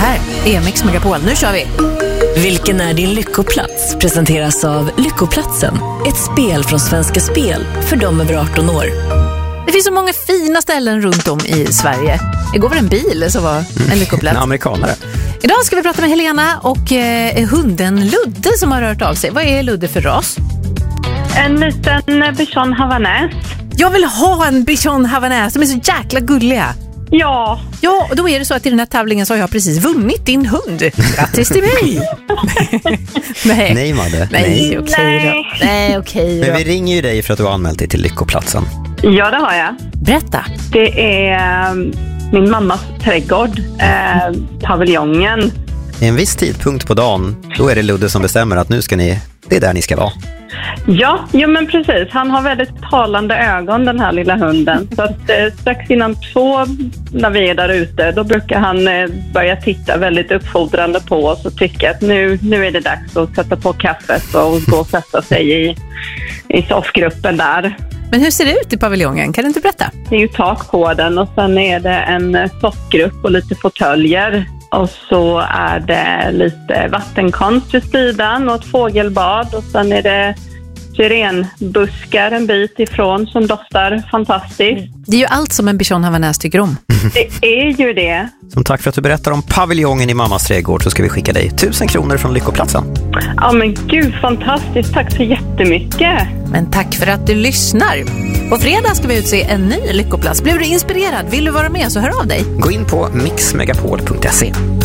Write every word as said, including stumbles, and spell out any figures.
här är Mix Megapol. Nu kör vi! Vilken är din lyckoplats? Presenteras av Lyckoplatsen. Ett spel från Svenska Spel för dem över arton år. Det finns så många fina ställen runt om i Sverige. Igår var det en bil som var en lyckoplats. En amerikanare. Idag ska vi prata med Helena och eh, hunden Ludde som har rört av sig. Vad är Ludde för ras? En liten bichon havanäs. Jag vill ha en bichon havanäs. De är så jäkla gulliga. Ja. Ja, och då är det så att i den här tävlingen så har jag precis vunnit din hund. Grattis till mig! Nej. Nej, Madde. Nej, okej okay då. Nej, okej okay Men vi ringer ju dig för att du har anmält dig till Lyckoplatsen. Ja, det har jag. Berätta. Det är um, min mammas trädgård, eh, paviljongen. I en viss tidpunkt på dagen, då är det Ludde som bestämmer att nu ska ni, det är där ni ska vara. Ja, jo men precis. Han har väldigt talande ögon, den här lilla hunden. Så att eh, strax innan två, när vi är där ute, då brukar han eh, börja titta väldigt uppfordrande på oss och tycka att nu, nu är det dags att sätta på kaffet och gå och sätta sig i, i soffgruppen där. Men hur ser det ut i paviljongen? Kan du inte berätta? Det är ju tak på den och sen är det en soffgrupp och lite fåtöljer. Och så är det lite vattenkonst vid sidan och ett fågelbad. Och sen är det syrenbuskar en bit ifrån som doftar fantastiskt. Det är ju allt som en bichon havanäs tycker om. Det är ju det. Som tack för att du berättar om paviljongen i mammas trädgård så ska vi skicka dig tusen kronor från Lyckoplatsen. Ja men gud, fantastiskt. Tack så jättemycket. Men tack för att du lyssnar. På fredag ska vi utse en ny lyckoplats. Blev du inspirerad? Vill du vara med så hör av dig. Gå in på mix megapol punkt se.